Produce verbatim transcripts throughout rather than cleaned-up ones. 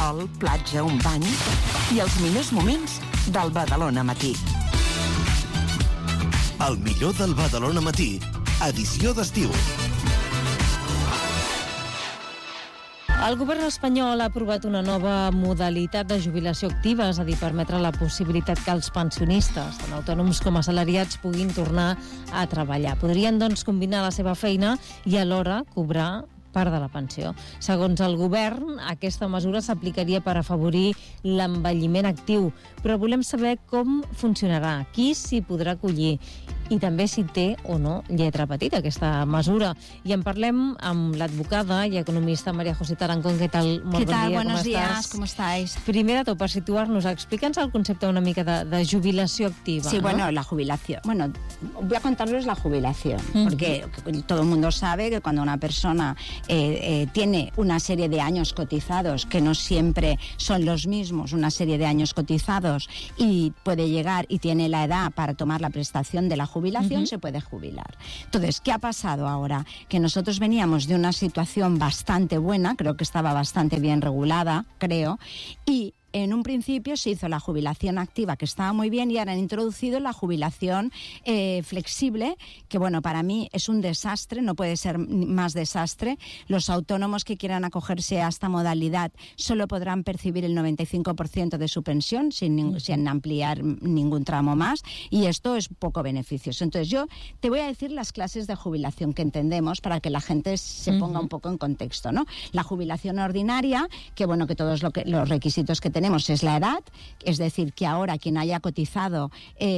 sol, platja, un bany i els millors moments del Badalona Matí. El millor del Badalona Matí, edició d'estiu. El govern espanyol ha aprovat una nova modalitat de jubilació activa, és a dir, permetre la possibilitat que els pensionistes, tant autònoms com assalariats, puguin tornar a treballar. Podrien, doncs, combinar la seva feina i alhora cobrar part de la pensió. Segons el govern, aquesta mesura s'aplicaria per afavorir l'envelliment actiu, però volem saber com funcionarà, qui s'hi podrà acollir i també si té o no lletra petita aquesta mesura. I en parlem amb l'advocada i economista María José Tarancón. ¿Qué tal? Molt ¿Qué tal? bon dia, Buenos com días, estàs? ¿cómo estáis? Primer de tot, per situar-nos, explica'ns el concepte una mica de, de jubilació activa. Sí, ¿no? bueno, la jubilación. Bueno, voy a contarles la jubilación, uh-huh. porque todo el mundo sabe que cuando una persona eh, eh, tiene una serie de años cotizados, que no siempre son los mismos, una serie de años cotizados, y puede llegar y tiene la edad para tomar la prestación de la jubilación, uh-huh. se puede jubilar. Entonces, ¿qué ha pasado ahora? Que nosotros veníamos de una situación bastante buena, creo que estaba bastante bien regulada, creo, y en un principio se hizo la jubilación activa, que estaba muy bien, y ahora han introducido la jubilación eh, flexible, que bueno, para mí es un desastre, no puede ser más desastre. Los autónomos que quieran acogerse a esta modalidad solo podrán percibir el noventa y cinco por ciento de su pensión sin, sin ampliar ningún tramo más, y esto es poco beneficioso. Entonces yo te voy a decir las clases de jubilación que entendemos para que la gente se ponga uh-huh. un poco en contexto, ¿no? La jubilación ordinaria, que bueno, que todos lo que, los requisitos que tenemos es la edad, es decir, que ahora quien haya cotizado,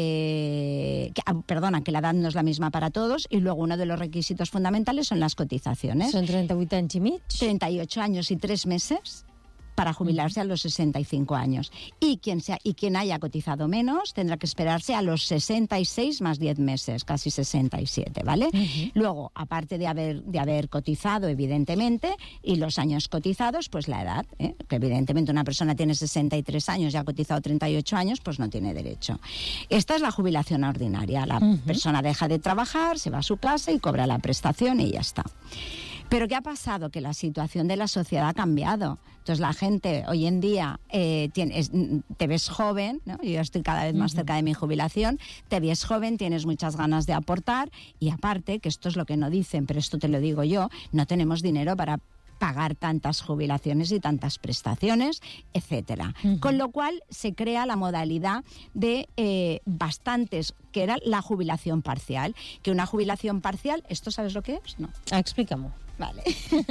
eh, que, perdona, que la edad no es la misma para todos, y luego uno de los requisitos fundamentales son las cotizaciones. Son trenta-vuit anys i mig? treinta y ocho años y tres meses para jubilarse a los sesenta y cinco años. Y quien, sea, y quien haya cotizado menos tendrá que esperarse a los sesenta y seis más diez meses, casi sesenta y siete, ¿vale? Uh-huh. Luego, aparte de haber, de haber cotizado, evidentemente, y los años cotizados, pues la edad, ¿eh? Que evidentemente una persona tiene sesenta y tres años y ha cotizado treinta y ocho años, pues no tiene derecho. Esta es la jubilación ordinaria. La uh-huh. persona deja de trabajar, se va a su casa y cobra la prestación y ya está. Pero ¿qué ha pasado? Que la situación de la sociedad ha cambiado. Entonces la gente hoy en día eh, tiene, es, te ves joven, ¿no? Yo estoy cada vez más uh-huh. cerca de mi jubilación, te ves joven, tienes muchas ganas de aportar, y aparte, que esto es lo que no dicen, pero esto te lo digo yo, no tenemos dinero para pagar tantas jubilaciones y tantas prestaciones, etcétera. Uh-huh. Con lo cual se crea la modalidad de eh, bastantes, que era la jubilación parcial. Que una jubilación parcial, ¿esto sabes lo que es? No. Explícame. Vale.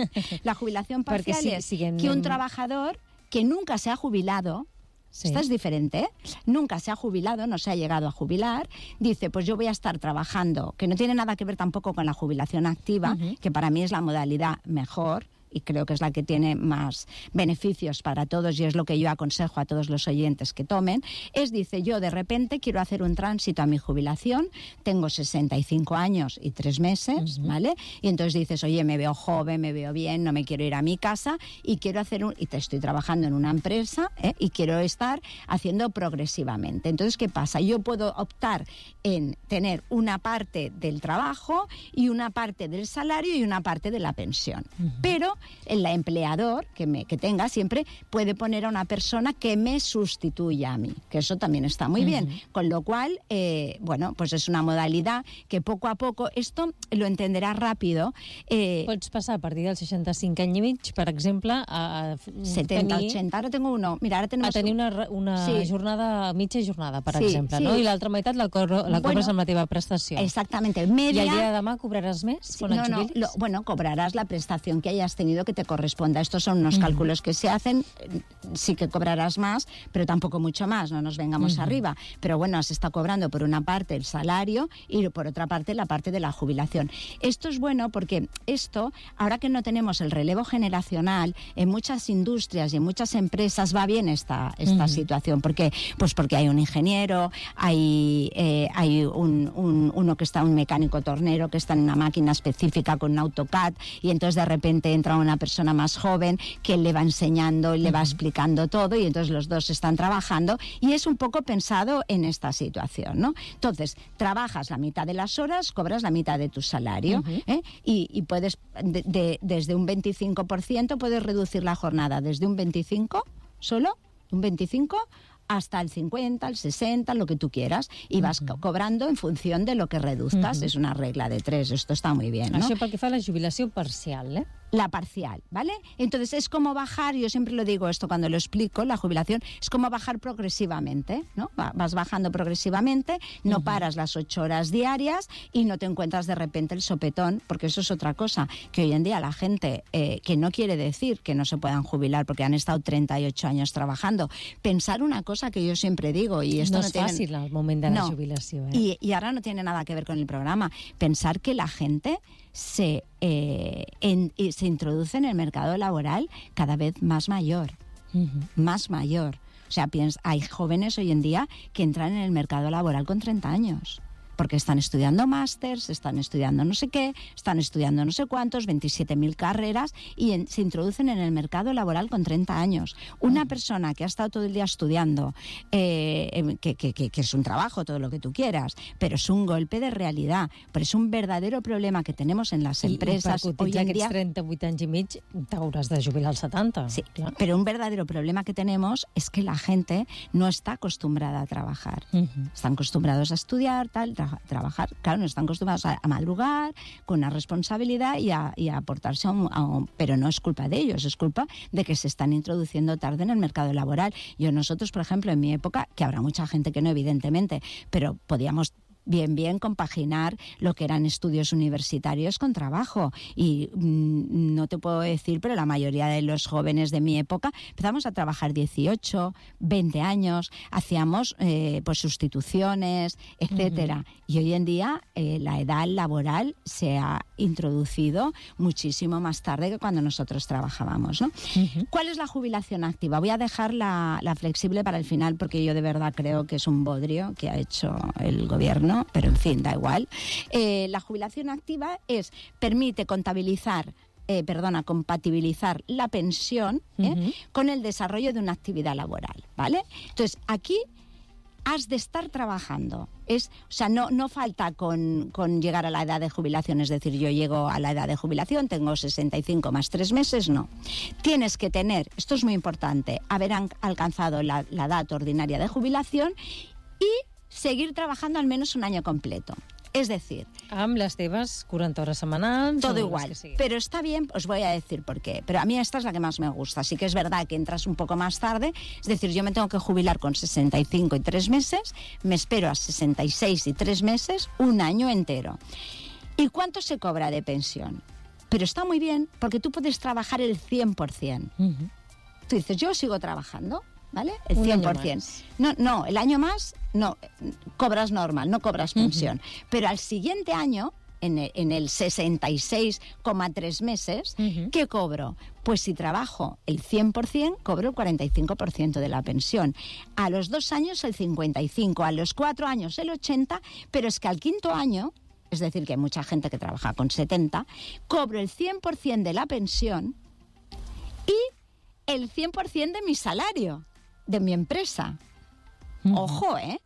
La jubilación parcial sí, es siguen... que un trabajador que nunca se ha jubilado, sí. Esto es diferente, ¿eh? Nunca se ha jubilado, no se ha llegado a jubilar, dice, pues yo voy a estar trabajando, que no tiene nada que ver tampoco con la jubilación activa, uh-huh. que para mí es la modalidad mejor, y creo que es la que tiene más beneficios para todos, y es lo que yo aconsejo a todos los oyentes que tomen, es, dice, yo de repente quiero hacer un tránsito a mi jubilación, tengo sesenta y cinco años y tres meses, uh-huh. ¿vale? Y entonces dices, oye, me veo joven, me veo bien, no me quiero ir a mi casa, y quiero hacer un, y te estoy trabajando en una empresa, ¿eh? Y quiero estar haciendo progresivamente. Entonces, ¿qué pasa? Yo puedo optar en tener una parte del trabajo y una parte del salario y una parte de la pensión. Uh-huh. Pero el empleador que, me, que tenga siempre puede poner a una persona que me sustituya a mí, que eso también está muy uh-huh. bien. Con lo cual, eh, bueno, pues es una modalidad que poco a poco, esto lo entenderás rápido. Eh, Pots passar a partir dels seixanta-cinc anys i mig, per exemple, a, a setenta, tenir... ochenta, ara tengo uno. Mira, ara tenemos... A tenir una, una sí. jornada, mitja jornada, per sí, exemple, sí. no? I l'altra meitat la, cobro, la cobres bueno, amb la teva prestació. Exactamente. Media... I el dia de demà cobraràs més? Sí, no, no, lo, bueno, cobrarás la prestación que hayas tenido que te corresponda. Estos son unos uh-huh. cálculos que se hacen, sí que cobrarás más, pero tampoco mucho más, no nos vengamos uh-huh. arriba. Pero bueno, se está cobrando por una parte el salario y por otra parte la parte de la jubilación. Esto es bueno porque esto, ahora que no tenemos el relevo generacional, en muchas industrias y en muchas empresas va bien esta, esta uh-huh. situación. ¿Por qué? Pues porque hay un ingeniero, hay, eh, hay un, un, uno que está, un mecánico tornero que está en una máquina específica con un AutoCAD, y entonces de repente entra una persona más joven que le va enseñando y le va explicando todo, y entonces los dos están trabajando, y es un poco pensado en esta situación, ¿no? Entonces, trabajas la mitad de las horas, cobras la mitad de tu salario, uh-huh. ¿eh? y, y puedes, de, de, desde un veinticinco por ciento puedes reducir la jornada desde un veinticinco solo, un veinticinco hasta el cincuenta, el sesenta, lo que tú quieras, y vas uh-huh. cobrando en función de lo que reduzcas. Uh-huh. Es una regla de tres, esto está muy bien, ¿no? Això pel que fa a la jubilació parcial, ¿eh? La parcial, ¿vale? Entonces es como bajar, yo siempre lo digo esto cuando lo explico, la jubilación es como bajar progresivamente, ¿no? Vas bajando progresivamente, no uh-huh. paras las ocho horas diarias y no te encuentras de repente el sopetón, porque eso es otra cosa, que hoy en día la gente, eh, que no quiere decir que no se puedan jubilar porque han estado treinta y ocho años trabajando. Pensar una cosa que yo siempre digo, y esto no, no es tiene... fàcil el moment de la no. jubilació, ¿eh? Y, y ahora no tiene nada que ver con el programa. Pensar que la gente se, eh, en, se introduce en el mercado laboral cada vez más mayor, uh-huh. más mayor. O sea, piensa, hay jóvenes hoy en día que entran en el mercado laboral con treinta años. Porque están estudiando másters, están estudiando no sé qué, están estudiando no sé cuántos, veintisiete mil carreras, y en, se introducen en el mercado laboral con treinta años. Una uh-huh. persona que ha estado todo el día estudiando, eh, que, que, que, que es un trabajo, todo lo que tú quieras, pero es un golpe de realidad, pero es un verdadero problema que tenemos en las empresas. I, i per hoy en día, aquests trenta-vuit anys i mig t'hauràs de jubilar als setanta. Sí, clar. Pero un verdadero problema que tenemos es que la gente no está acostumbrada a trabajar. Uh-huh. Están acostumbrados a estudiar, tal, tra- trabajar, claro, no están acostumbrados a, a madrugar, con una responsabilidad y a, y a aportarse a un, a un... Pero no es culpa de ellos, es culpa de que se están introduciendo tarde en el mercado laboral. Yo, nosotros, por ejemplo, en mi época, que habrá mucha gente que no, evidentemente, pero podíamos bien, bien compaginar lo que eran estudios universitarios con trabajo. Y mmm, no te puedo decir, pero la mayoría de los jóvenes de mi época empezamos a trabajar dieciocho, veinte años, hacíamos eh, pues sustituciones, etcétera. Uh-huh. Y hoy en día eh, la edad laboral se ha introducido muchísimo más tarde que cuando nosotros trabajábamos, ¿no? Uh-huh. ¿Cuál es la jubilación activa? Voy a dejar la, la flexible para el final, porque yo de verdad creo que es un bodrio que ha hecho el gobierno, pero en fin, da igual. Eh, la jubilación activa es, permite contabilizar, eh, perdona, compatibilizar la pensión eh, uh-huh. con el desarrollo de una actividad laboral, ¿vale? Entonces, aquí has de estar trabajando. Es, o sea, no, no falta con, con llegar a la edad de jubilación, es decir, yo llego a la edad de jubilación, tengo sesenta y cinco más tres meses, no. Tienes que tener, esto es muy importante, haber an- alcanzado la, la edad ordinaria de jubilación y seguir trabajando al menos un año completo. Es decir, amb les teves cuarenta hores setmanals... todo igual, pero está bien, os voy a decir por qué. Pero a mí esta es la que más me gusta. Sí que es verdad que entras un poco más tarde, es decir, yo me tengo que jubilar con sesenta y cinco y tres meses, me espero a sesenta y seis y tres meses, un año entero. ¿Y cuánto se cobra de pensión? Pero está muy bien, porque tú puedes trabajar el cien por ciento. Uh-huh. Tú dices, yo sigo trabajando, ¿vale? El cien por ciento. No, no, el año más no cobras normal, no cobras pensión. Uh-huh. Pero al siguiente año, en el, en el sesenta y seis coma tres meses, uh-huh. ¿qué cobro? Pues si trabajo el cien por ciento, cobro el cuarenta y cinco por ciento de la pensión. A los dos años el cincuenta y cinco por ciento, a los cuatro años el ochenta por ciento, pero es que al quinto año, es decir, que hay mucha gente que trabaja con setenta, cobro el cien por ciento de la pensión y el cien por ciento de mi salario, de mi empresa. Uh-huh. Ojo, ¿eh?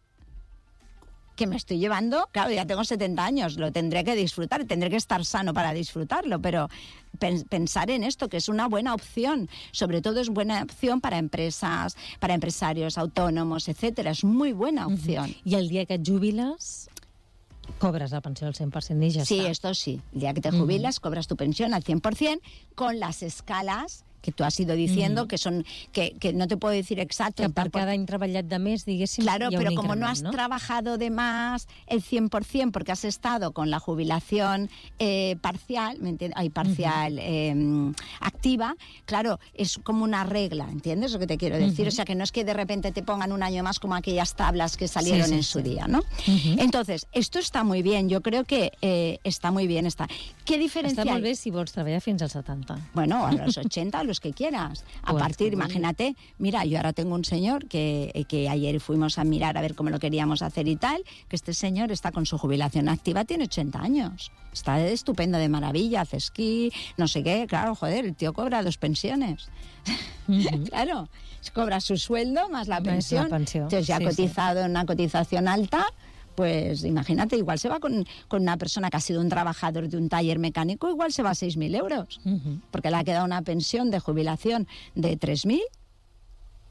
Que me estoy llevando, claro, ya tengo setenta años, lo tendré que disfrutar, tendré que estar sano para disfrutarlo, pero pen- pensar en esto, que es una buena opción, sobre todo es buena opción para empresas, para empresarios autónomos, etcétera, es muy buena opción. Uh-huh. I el dia que et jubiles, cobras la pensió al cent per cent i ja sí, està. Sí, esto sí, el día que te jubilas, uh-huh. cobras tu pensión al cien por ciento con las escalas que tú has ido diciendo, mm. que son que, que no te puedo decir exacto. Que per cada any treballat de més, diguéssim, claro, hi ha un pero como increment, no has ¿no? trabajado de más el cien por ciento porque has estado con la jubilación eh, parcial, ¿me entiendes? Ay, parcial, uh-huh. eh, activa, claro, es como una regla, ¿entiendes lo que te quiero decir? Uh-huh. O sea, que no es que de repente te pongan un año más como aquellas tablas que salieron sí, sí, en su sí. día, ¿no? Uh-huh. Entonces, esto está muy bien, yo creo que eh, está muy bien. Está. ¿Qué diferencia Està molt hay? bé si vols treballar fins als setanta. Bueno, a los ochenta, a los que quieras. A pues, partir, imagínate, mira, yo ahora tengo un señor que, que ayer fuimos a mirar a ver cómo lo queríamos hacer y tal, que este señor está con su jubilación activa, tiene ochenta años. Está de estupendo, de maravilla, hace esquí, no sé qué, claro, joder, el tío cobra dos pensiones. Uh-huh. Claro, cobra su sueldo más la pensión. La pensió. Entonces ya ha sí, cotizado en sí. una cotización alta. Pues imagínate, igual se va con, con una persona que ha sido un trabajador de un taller mecánico, igual se va a seis mil euros, uh-huh. porque le ha quedado una pensión de jubilación de tres mil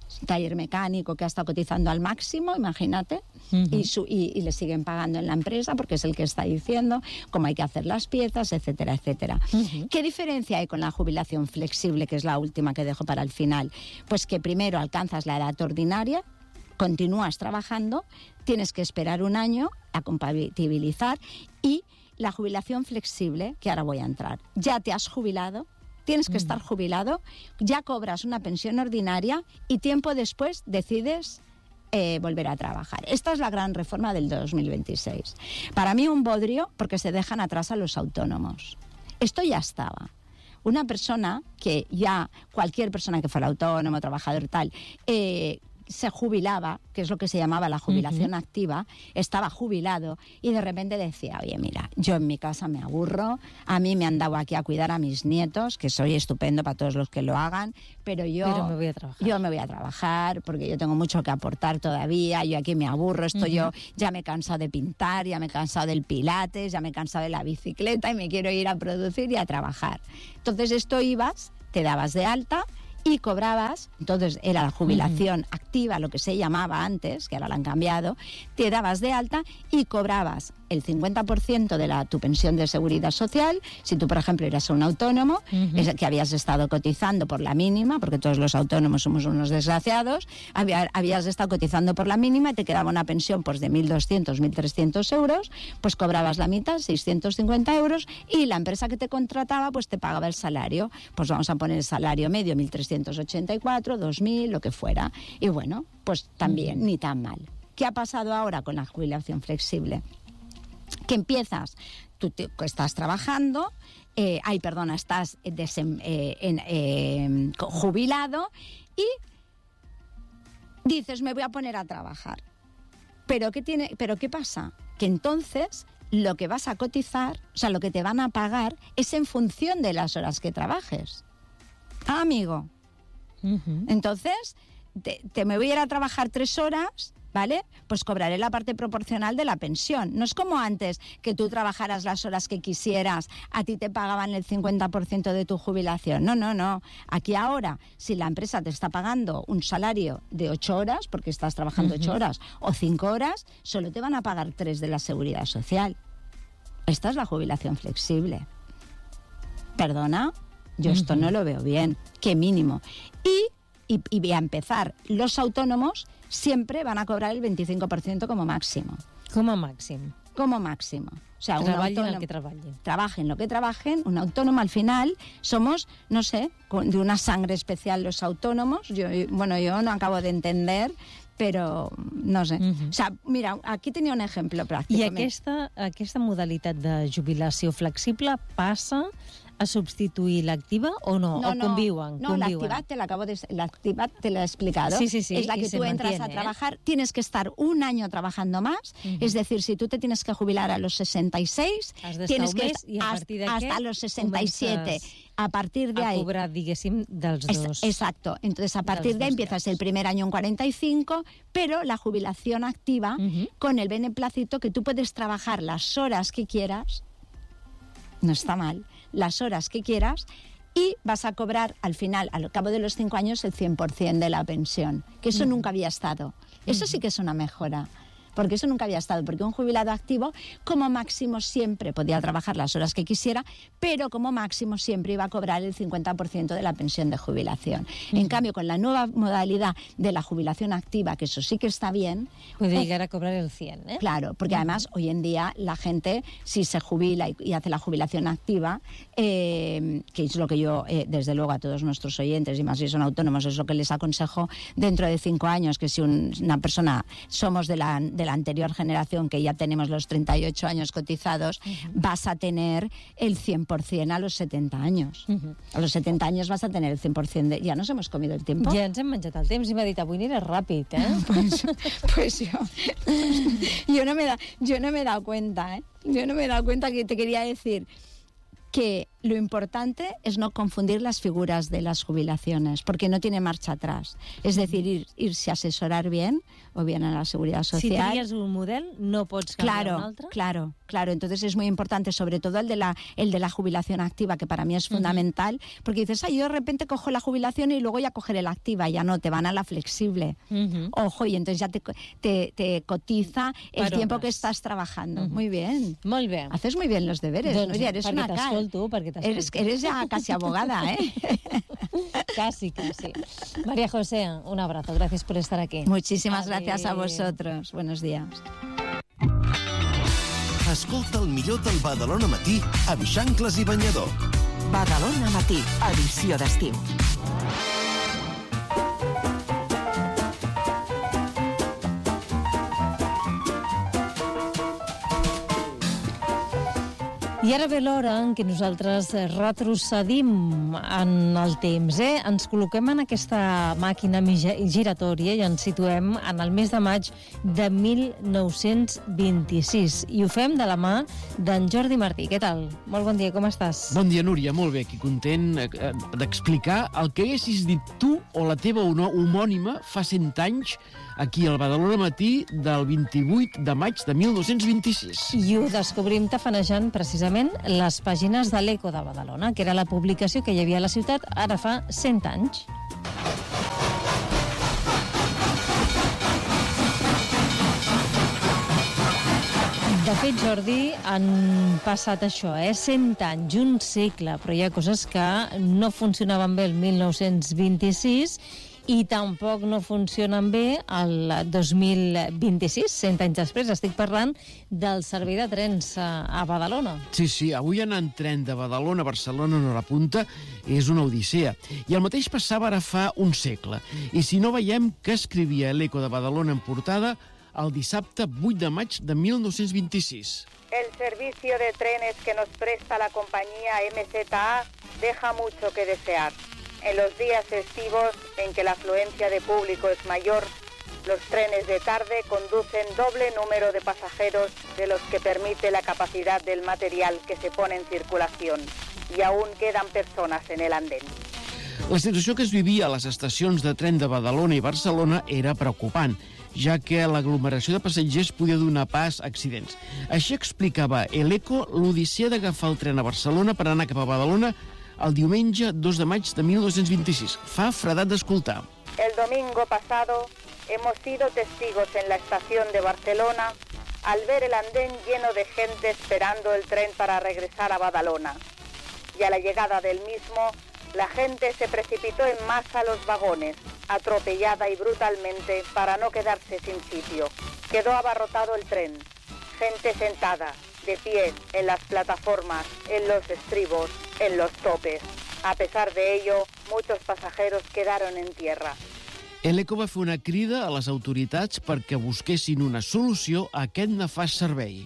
taller mecánico que ha estado cotizando al máximo, imagínate, uh-huh. y, su, y, y le siguen pagando en la empresa porque es el que está diciendo cómo hay que hacer las piezas, etcétera, etcétera. Uh-huh. ¿Qué diferencia hay con la jubilación flexible, que es la última que dejo para el final? Pues que primero alcanzas la edad ordinaria, continúas trabajando, tienes que esperar un año a compatibilizar, y la jubilación flexible, que ahora voy a entrar, ya te has jubilado, tienes que estar jubilado, ya cobras una pensión ordinaria y tiempo después decides eh, volver a trabajar. Esta es la gran reforma del dos mil veintiséis. Para mí un bodrio, porque se dejan atrás a los autónomos. Esto ya estaba. Una persona que ya, cualquier persona que fuera autónomo, trabajador tal, eh, se jubilaba, que es lo que se llamaba la jubilación uh-huh. activa, estaba jubilado y de repente decía, oye, mira, yo en mi casa me aburro, a mí me han dado aquí a cuidar a mis nietos, que soy estupendo para todos los que lo hagan, pero yo, pero me voy a trabajar. yo me voy a trabajar porque yo tengo mucho que aportar todavía, yo aquí me aburro, esto uh-huh. yo ya me he cansado de pintar, ya me he cansado del pilates, ya me he cansado de la bicicleta y me quiero ir a producir y a trabajar. Entonces esto ibas, te dabas de alta y cobrabas, entonces era la jubilación uh-huh. activa, lo que se llamaba antes, que ahora la han cambiado, te dabas de alta y cobrabas el cincuenta por ciento de la, tu pensión de seguridad social, si tú, por ejemplo, eras un autónomo, uh-huh. es que habías estado cotizando por la mínima, porque todos los autónomos somos unos desgraciados, había, habías estado cotizando por la mínima y te quedaba una pensión pues, de mil doscientos, mil trescientos euros, pues cobrabas la mitad, seiscientos cincuenta euros, y la empresa que te contrataba pues te pagaba el salario, pues vamos a poner el salario medio, mil trescientos ochenta y cuatro, dos mil, lo que fuera, y bueno, pues también, uh-huh. ni tan mal. ¿Qué ha pasado ahora con la jubilación flexible? Que empiezas, tú te, estás trabajando, eh, ay, perdona, estás desem, eh, en, eh, jubilado y dices, me voy a poner a trabajar. Pero ¿qué tiene, pero qué pasa? Que entonces lo que vas a cotizar, o sea, lo que te van a pagar es en función de las horas que trabajes. Ah, amigo. Uh-huh. Entonces, te, te me voy a ir a trabajar tres horas... ¿vale? Pues cobraré la parte proporcional de la pensión. No es como antes, que tú trabajaras las horas que quisieras, a ti te pagaban el cincuenta por ciento de tu jubilación. No, no, no. Aquí ahora, si la empresa te está pagando un salario de ocho horas, porque estás trabajando ocho uh-huh. horas, o cinco horas, solo te van a pagar tres de la seguridad social. Esta es la jubilación flexible. ¿Perdona? Yo uh-huh. esto no lo veo bien. ¿Qué mínimo? Y, y, y voy a empezar, los autónomos siempre van a cobrar el veinticinco por ciento como máximo. Como máximo. Como máximo. O sea, trabajen un autónomo, el que trabajen. Trabajen lo que trabajen. Un autónomo al final somos, no sé, de una sangre especial los autónomos. Yo, bueno, yo no acabo de entender, però no sé. Uh-huh. O sea, mira, aquí tenia un exemple pràctic. I aquesta, aquesta modalitat de jubilació flexible passa a substituir l'activa o no? No, o no, conviuen? No, conviuen. l'activat te l'acabo de, l'activat te lo he explicado. Sí, sí, sí. Es la que tú entras a trabajar, ¿eh? Tienes que estar un año trabajando más. Uh-huh. Es decir, si tú te tienes que jubilar a los sesenta y seis, tienes que estar i a partir hasta los sesenta y siete. A partir de a ahí. A cobrar, diguéssim, dels dos. Exacto. Entonces, a partir de ahí empiezas el primer año en cuarenta y cinco, pero la jubilación activa uh-huh. con el beneplácito que tú puedes trabajar las horas que quieras. No está mal. Las horas que quieras y vas a cobrar al final, al cabo de los cinco años, el cien por ciento de la pensión, que eso uh-huh. nunca había estado. Eso uh-huh. sí que es una mejora, porque eso nunca había estado, porque un jubilado activo como máximo siempre podía trabajar las horas que quisiera, pero como máximo siempre iba a cobrar el cincuenta por ciento de la pensión de jubilación. Uh-huh. En cambio, con la nueva modalidad de la jubilación activa, que eso sí que está bien... Puede eh, llegar a cobrar el cien, ¿eh? Claro, porque uh-huh. además hoy en día la gente, si se jubila y, y hace la jubilación activa, eh, que es lo que yo, eh, desde luego, a todos nuestros oyentes, y más si son autónomos, es lo que les aconsejo dentro de cinco años, que si un, una persona somos de la... de la anterior generación, que ya tenemos los treinta y ocho años cotizados, uh-huh. vas a tener el cien por ciento a los setenta años. Uh-huh. A los setenta años vas a tener el cien por ciento de... Ja nos hemos comido el tiempo. Ja ens hem menjat el temps i m'ha dit, avui aniràs ràpid, eh? pues, pues yo, yo, no me da, yo no me he dado cuenta, ¿eh? Yo no me he dado cuenta que te quería decir que lo importante es no confundir las figuras de las jubilaciones, porque no tiene marcha atrás. Es decir, ir, irse a asesorar bien, o bien a la Seguridad Social. Si tries un model, no pots canviar claro, un altre. Claro, claro. Entonces es muy importante, sobre todo el de la, el de la jubilación activa, que para mí es fundamental, uh-huh. porque dices, ay, yo de repente cojo la jubilación y luego ya cogeré la activa. Ya no, te van a la flexible. Uh-huh. Ojo, y entonces ya te, te, te cotiza el per tiempo hores. Que estás trabajando. Uh-huh. Muy bien. Molt bé. Haces muy bien los deberes, doncs, Núria, eres una cal. Perquè t'escolto, eres, eres ya casi abogada, ¿eh? Casi, casi. María José, un abrazo. Gracias por estar aquí. Muchísimas Adeu. Gracias a vosotros. Buenos días. Escolta el millor del Badalona Matí amb Xancles i Banyador. Badalona Matí, edició d'estiu. I ara ve l'hora en què nosaltres retrocedim en el temps, eh? Ens col·loquem en aquesta màquina giratòria i ens situem en el mes de maig de mil nou-cents vint-i-sis. I ho fem de la mà d'en Jordi Martí. Què tal? Molt bon dia, com estàs? Bon dia, Núria, molt bé. Aquí content d'explicar el que haguessis dit tu o la teva homònima fa cent anys aquí al Badalona Matí del vint-i-vuit de maig de mil nou-cents vint-i-sis. I ho descobrim tafanejant precisament les pàgines de l'Eco de Badalona, que era la publicació que hi havia a la ciutat ara fa cent anys. De fet, Jordi, han passat això, eh? cent anys, un segle, però hi ha coses que no funcionaven bé el mil nou-cents vint-i-sis i tampoc no funcionen bé el dos mil vint-i-sis, cent anys després. Estic parlant del servei de trens a Badalona. Sí, sí, avui anar en tren de Badalona a Barcelona en hora punta és una odissea. I el mateix passava ara fa un segle. I si no veiem què escrivia l'Eco de Badalona en portada el dissabte vuit de maig de mil nou-cents vint-i-sis. El servicio de trenes que nos presta la compañía M Z A deja mucho que desear. En los días festivos en que la afluencia de público es mayor, los trenes de tarde conducen doble número de pasajeros de los que permite la capacidad del material que se pone en circulación, y aún quedan personas en el andén. La situació que es vivia a les estacions de tren de Badalona i Barcelona era preocupant, ja que l'aglomeració de passatgers podia donar pas a accidents. Així explicava l'Eco l'odissea d'agafar el tren a Barcelona per anar cap a Badalona el diumenge dos de maig de mil nou-cents vint-i-sis. Fa fredat d'escoltar. El domingo pasado hemos sido testigos en la estación de Barcelona al ver el andén lleno de gente esperando el tren para regresar a Badalona. Y a la llegada del mismo, la gente se precipitó en masa a los vagones, atropellada y brutalmente para no quedarse sin sitio. Quedó abarrotado el tren. Gente sentada, de pie, en las plataformas, en los estribos, en los topes. A pesar de ello, muchos pasajeros quedaron en tierra. L'Eco va fer una crida a les autoritats perquè busquessin una solució a aquest nefast servei.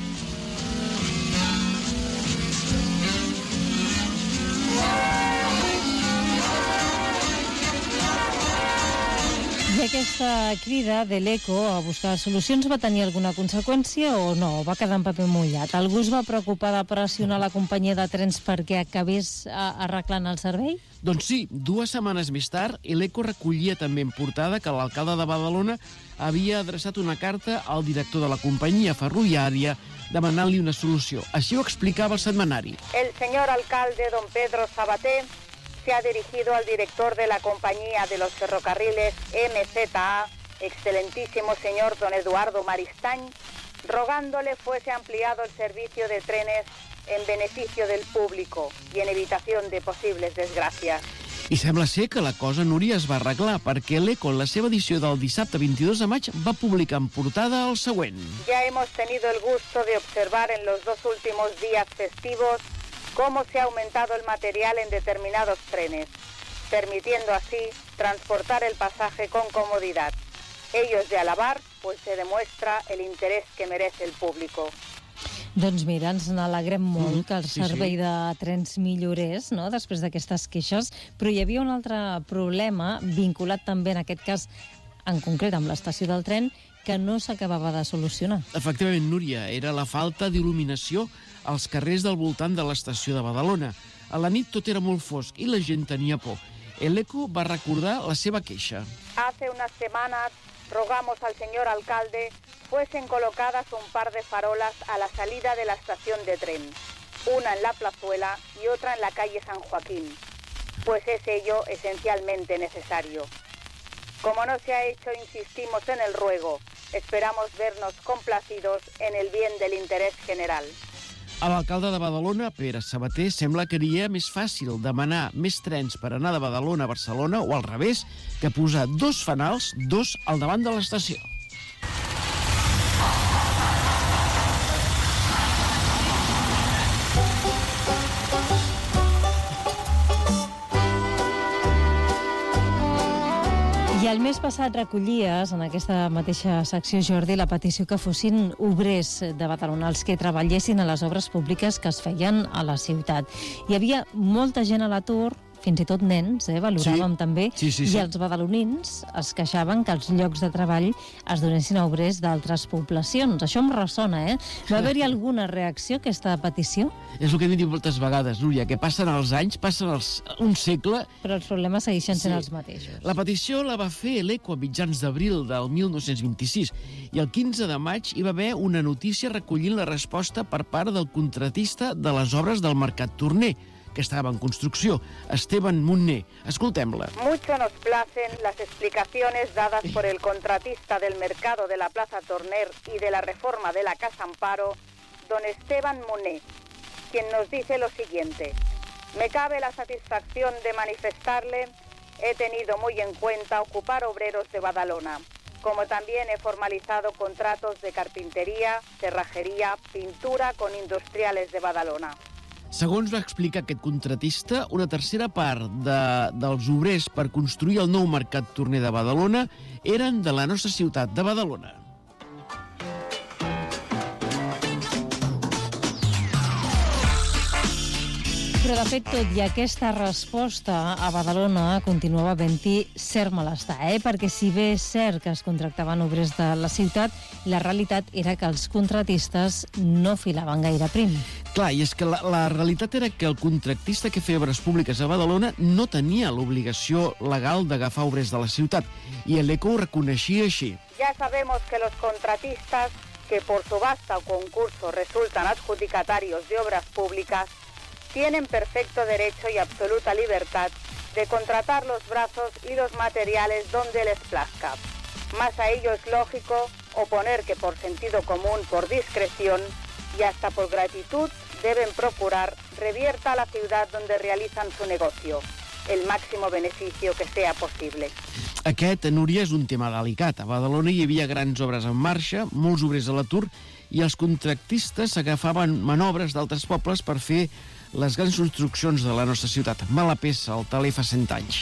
I aquesta crida de l'Eco a buscar solucions va tenir alguna conseqüència o no? Va quedar en paper mullat? Algú es va preocupar de pressionar la companyia de trens perquè acabés arreglant el servei? Doncs sí, dues setmanes més tard, l'Eco recollia també en portada que l'alcalde de Badalona havia adreçat una carta al director de la companyia ferroviària demanant-li una solució. Així ho explicava el setmanari. El señor alcalde, don Pedro Sabater, se ha dirigido al director de la compañía de los ferrocarriles M Z A, excelentísimo señor don Eduardo Maristany, rogándole fuese ampliado el servicio de trenes en beneficio del público y en evitación de posibles desgracias. I sembla ser que la cosa, Núria, es va arreglar, perquè l'Eco, en la seva edició del dissabte vint-i-dos de maig, va publicar en portada el següent. Ya hemos tenido el gusto de observar en los dos últimos días festivos cómo se ha aumentado el material en determinados trenes, permitiendo así transportar el pasaje con comodidad. Ello es de alabar, pues se demuestra el interés que merece el público. Doncs mira, ens n'alegrem molt Mm, que el sí, servei sí. de trens millorés, no?, després d'aquestes queixes, però hi havia un altre problema vinculat també, en aquest cas, en concret amb l'estació del tren, que no s'acabava de solucionar. Efectivament, Núria, era la falta d'il·luminació als carrers del voltant de l'estació de Badalona. A la nit tot era molt fosc i la gent tenia por. El Eco va recordar la seva queixa. Hace unas semanas rogamos al señor alcalde fuesen colocadas un par de farolas a la salida de la estación de tren, una en la plazuela y otra en la calle San Joaquín, pues es ello esencialmente necesario. Como no se ha hecho, insistimos en el ruego. Esperamos vernos complacidos en el bien del interés general. A l'alcalde de Badalona, Pere Sabater, sembla que seria més fàcil demanar més trens per anar de Badalona a Barcelona, o al revés, que posar dos fanals, dos al davant de l'estació. I el mes passat recollies, en aquesta mateixa secció, Jordi, la petició que fossin obrers de Badalona els que treballessin a les obres públiques que es feien a la ciutat. Hi havia molta gent a l'atur, fins i tot nens, eh, valoràvem Sí. també, Sí, sí, sí. i els badalonins es queixaven que els llocs de treball es donessin a obrers d'altres poblacions. Això em ressona, eh? Va haver-hi alguna reacció a aquesta petició? És el que hem dit moltes vegades, Núria, que passen els anys, passen els, un segle... Però els problemes segueixen sent Sí. els mateixos. La petició la va fer l'Eco a mitjans d'abril del mil nou-cents vint-i-sis i el quinze de maig hi va haver una notícia recollint la resposta per part del contratista de les obres del Mercat Torner, que estava en construcció, Esteban Munné. Escoltem-la. Mucho nos placen las explicaciones dadas por el contratista del mercado de la Plaza Torner y de la reforma de la Casa Amparo, don Esteban Muné, quien nos dice lo siguiente. Me cabe la satisfacción de manifestarle, he tenido muy en cuenta ocupar obreros de Badalona, como también he formalizado contratos de carpintería, cerrajería, pintura con industriales de Badalona. Segons va explicar aquest contratista, una tercera part de, dels obrers per construir el nou Mercat Torner de Badalona eren de la nostra ciutat, de Badalona. Però, de fet, tot i aquesta resposta, a Badalona continuava havent-hi cert malestar, eh? Perquè si bé és cert que es contractaven obrers de la ciutat, la realitat era que els contratistes no filaven gaire prim. Clar, i és que la, la realitat era que el contractista que feia obres públiques a Badalona no tenia l'obligació legal d'agafar obrers de la ciutat, i l'Eco ho reconeixia així. Ya sabemos que los contratistas que por subasta o concurso resultan adjudicatarios de obras públicas tienen perfecto derecho y absoluta libertad de contratar los brazos y los materiales donde les plazca. Más a ello es lógico oponer que por sentido común, por discreción y hasta por gratitud deben procurar revierta a la ciudad donde realizan su negocio el máximo beneficio que sea posible. Aquest, Núria, és un tema delicat. A Badalona hi havia grans obres en marxa, molts obrers a l'atur, i els contractistes agafaven manobres d'altres pobles per fer les grans construccions de la nostra ciutat. Mala peça, el taler fa cent anys.